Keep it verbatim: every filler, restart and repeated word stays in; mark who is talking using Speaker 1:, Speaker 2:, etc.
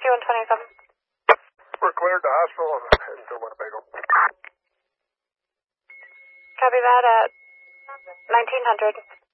Speaker 1: one twenty-seven.
Speaker 2: We're cleared to hospital and heading to Winnebago.
Speaker 1: Copy that at nineteen hundred.